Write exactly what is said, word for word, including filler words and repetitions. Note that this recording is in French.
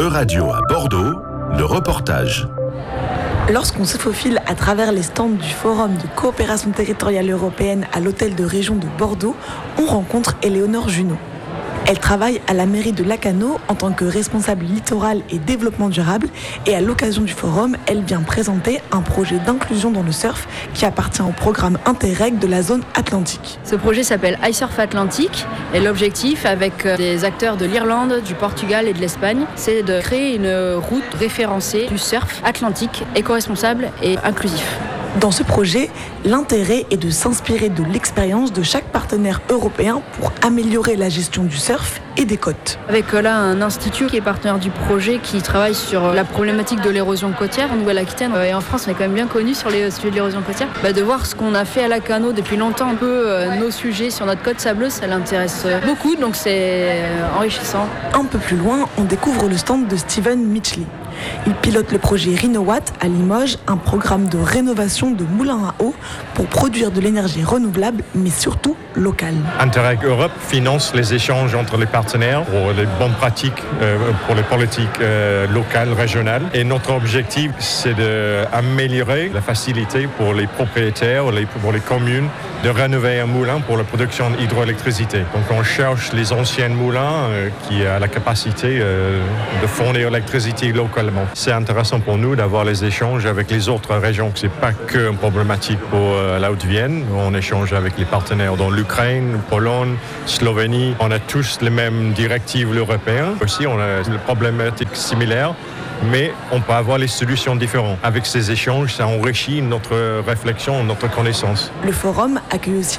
E-Radio à Bordeaux, le reportage. Lorsqu'on se faufile à travers les stands du Forum de coopération territoriale européenne à l'hôtel de région de Bordeaux, on rencontre Éléonore Junot. Elle travaille à la mairie de Lacanau en tant que responsable littoral et développement durable et à l'occasion du forum, elle vient présenter un projet d'inclusion dans le surf qui appartient au programme Interreg de la zone atlantique. Ce projet s'appelle iSurf Atlantique et l'objectif avec des acteurs de l'Irlande, du Portugal et de l'Espagne, c'est de créer une route référencée du surf atlantique éco-responsable et inclusif. Dans ce projet, l'intérêt est de s'inspirer de l'expérience de chaque partenaire européen pour améliorer la gestion du surf et des côtes. Avec là un institut qui est partenaire du projet qui travaille sur la problématique de l'érosion côtière en Nouvelle-Aquitaine et en France on est quand même bien connu sur les sujets de l'érosion côtière. Bah, de voir ce qu'on a fait à Lacanau depuis longtemps, un peu euh, nos sujets sur notre côte sableuse, ça l'intéresse beaucoup donc c'est euh, enrichissant. Un peu plus loin, on découvre le stand de Steven Mitchley. Il pilote le projet Renowatt à Limoges, un programme de rénovation de moulins à eau pour produire de l'énergie renouvelable, mais surtout locale. Interreg Europe finance les échanges entre les partenaires pour les bonnes pratiques, euh, pour les politiques euh, locales, régionales. Et notre objectif, c'est d'améliorer la facilité pour les propriétaires, les, pour les communes, de rénover un moulin pour la production d'hydroélectricité. Donc on cherche les anciens moulins euh, qui ont la capacité euh, de fournir l'électricité localement. C'est intéressant pour nous d'avoir les échanges avec les autres régions. Ce n'est pas qu'une problématique pour euh, la Haute-Vienne. On échange avec les partenaires dans l'Ukraine, Pologne, Slovénie. On a tous les mêmes directives européennes. Aussi, on a des problématiques similaires. Mais on peut avoir les solutions différentes. Avec ces échanges, ça enrichit notre réflexion, notre connaissance. Le forum accueille aussi